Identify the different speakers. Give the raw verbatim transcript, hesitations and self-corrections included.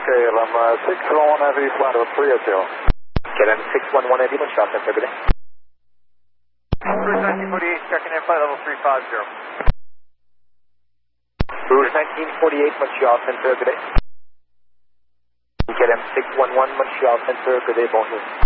Speaker 1: K L M uh, six one one Heavy, flight of three zero.
Speaker 2: K L M six one one Heavy, Montreal Center, good day.
Speaker 1: Cruise nineteen forty-eight, checking in, flight level three five zero.
Speaker 2: Cruise nineteen forty-eight, Montreal Center, good day. K L M six one one, Montreal Center, good day, bonjour.